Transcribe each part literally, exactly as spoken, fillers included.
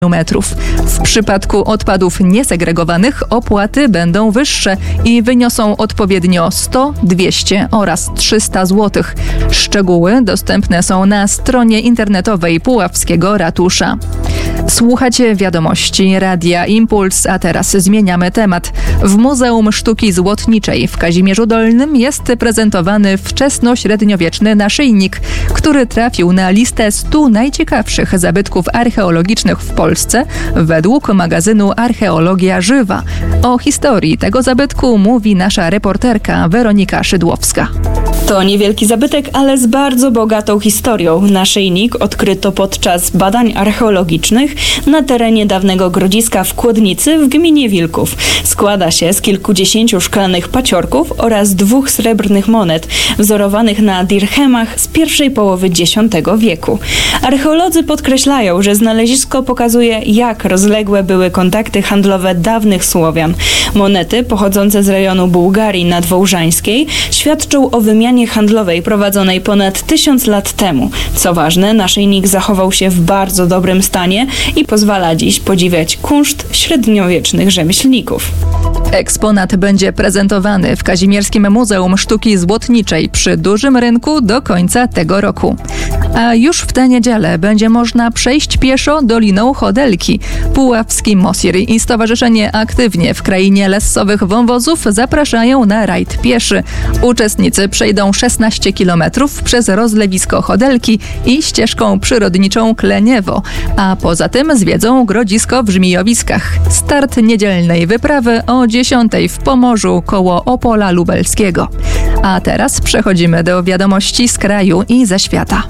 metrów. W przypadku odpadów niesegregowanych opłaty będą wyższe i wyniosą odpowiednio sto, dwieście oraz trzysta złotych. Szczegóły dostępne są na stronie internetowej Puławskiego Ratusza. Słuchacie wiadomości Radia Impuls, a teraz zmieniamy temat. W Muzeum Sztuki Złotniczej w Kazimierzu Dolnym jest prezentowany wczesnośredniowieczny naszyjnik, który trafił na listę stu najciekawszych zabytków archeologicznych w Polsce według magazynu Archeologia Żywa. O historii tego zabytku mówi nasza reporterka Weronika Szydłowska. To niewielki zabytek, ale z bardzo bogatą historią. Naszyjnik odkryto podczas badań archeologicznych na terenie dawnego grodziska w Kłodnicy w gminie Wilków. Składa się z kilkudziesięciu szklanych paciorków oraz dwóch srebrnych monet wzorowanych na dirhemach z pierwszej połowy dziesiątego wieku. Archeolodzy podkreślają, że znalezisko pokazuje, jak rozległe były kontakty handlowe dawnych Słowian. Monety pochodzące z rejonu Bułgarii nadwołżańskiej świadczą o wymianie handlowej prowadzonej ponad tysiąc lat temu. Co ważne, naszyjnik zachował się w bardzo dobrym stanie i pozwala dziś podziwiać kunszt średniowiecznych rzemieślników. Eksponat będzie prezentowany w Kazimierskim Muzeum Sztuki Złotniczej przy Dużym Rynku do końca tego roku. A już w tę niedzielę będzie można przejść pieszo Doliną Chodelki. Puławski Mosir i Stowarzyszenie Aktywnie w Krainie Lessowych Wąwozów zapraszają na rajd pieszy. Uczestnicy przejdą szesnaście kilometrów przez rozlewisko Chodelki i ścieżką przyrodniczą Kleniewo, a poza tym zwiedzą grodzisko w Żmijowiskach. Start niedzielnej wyprawy o dziesiątej w Pomorzu koło Opola Lubelskiego. A teraz przechodzimy do wiadomości z kraju i ze świata.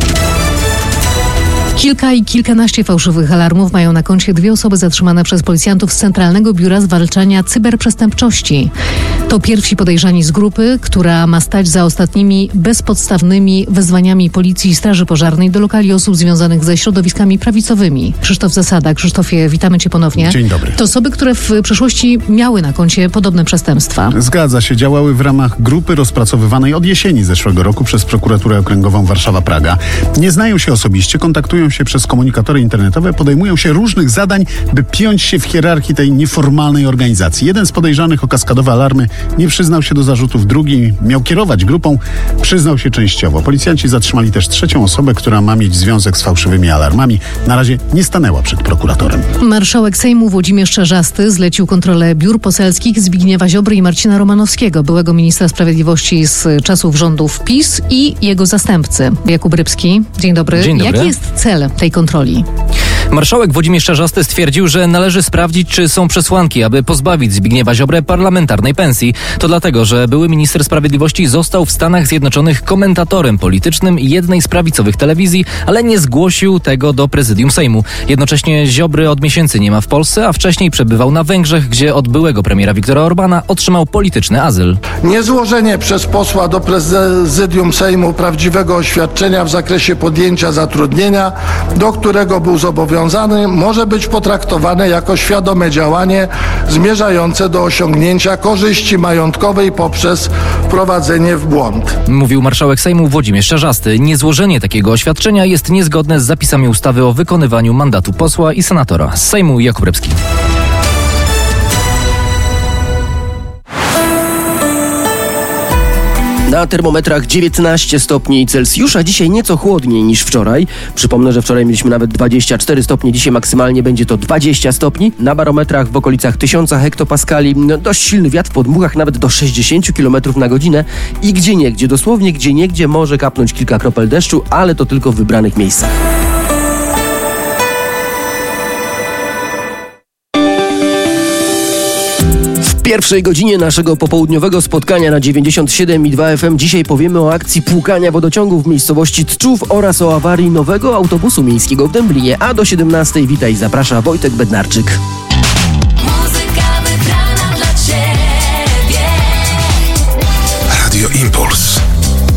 Kilka i kilkanaście fałszywych alarmów mają na koncie dwie osoby zatrzymane przez policjantów z Centralnego Biura Zwalczania Cyberprzestępczości. To pierwsi podejrzani z grupy, która ma stać za ostatnimi bezpodstawnymi wezwaniami Policji i Straży Pożarnej do lokali osób związanych ze środowiskami prawicowymi. Krzysztof Zasada. Krzysztofie, witamy Cię ponownie. Dzień dobry. To osoby, które w przeszłości miały na koncie podobne przestępstwa. Zgadza się. Działały w ramach grupy rozpracowywanej od jesieni zeszłego roku przez Prokuraturę Okręgową Warszawa-Praga. Nie znają się osobiście, kontaktują się przez komunikatory internetowe, podejmują się różnych zadań, by piąć się w hierarchii tej nieformalnej organizacji. Jeden z podejrzanych o kaskadowe alarmy nie przyznał się do zarzutów, drugi miał kierować grupą, przyznał się częściowo. Policjanci zatrzymali też trzecią osobę, która ma mieć związek z fałszywymi alarmami. Na razie nie stanęła przed prokuratorem. Marszałek Sejmu Włodzimierz Czarzasty zlecił kontrolę biur poselskich Zbigniewa Ziobry i Marcina Romanowskiego, byłego ministra sprawiedliwości z czasów rządów PiS, i jego zastępcy. Jakub Rybski, dzień dobry. Dzień dobry. Jaki jest cel tej kontroli? Marszałek Włodzimierz Czarzasty stwierdził, że należy sprawdzić, czy są przesłanki, aby pozbawić Zbigniewa Ziobrę parlamentarnej pensji. To dlatego, że były minister sprawiedliwości został w Stanach Zjednoczonych komentatorem politycznym jednej z prawicowych telewizji, ale nie zgłosił tego do prezydium Sejmu. Jednocześnie Ziobry od miesięcy nie ma w Polsce, a wcześniej przebywał na Węgrzech, gdzie od byłego premiera Viktora Orbana otrzymał polityczny azyl. Niezłożenie przez posła do prezydium Sejmu prawdziwego oświadczenia w zakresie podjęcia zatrudnienia, do którego był zobowiązany, może być potraktowane jako świadome działanie zmierzające do osiągnięcia korzyści majątkowej poprzez wprowadzenie w błąd. Mówił marszałek Sejmu Włodzimierz Czarzasty. Niezłożenie takiego oświadczenia jest niezgodne z zapisami ustawy o wykonywaniu mandatu posła i senatora. Z Sejmu Jakub Rybski. Na termometrach dziewiętnaście stopni Celsjusza, dzisiaj nieco chłodniej niż wczoraj. Przypomnę, że wczoraj mieliśmy nawet dwadzieścia cztery stopnie, dzisiaj maksymalnie będzie to dwadzieścia stopni. Na barometrach w okolicach tysiąc hektopaskali, no, dość silny wiatr w podmuchach, nawet do sześćdziesiąt kilometrów na godzinę i gdzieniegdzie, dosłownie gdzieniegdzie może kapnąć kilka kropel deszczu, ale to tylko w wybranych miejscach. W pierwszej godzinie naszego popołudniowego spotkania na dziewięćdziesiąt siedem i dwa F M dzisiaj powiemy o akcji płukania wodociągów w miejscowości Tczów oraz o awarii nowego autobusu miejskiego w Dęblinie. A do siedemnastej witaj, zaprasza Wojtek Bednarczyk.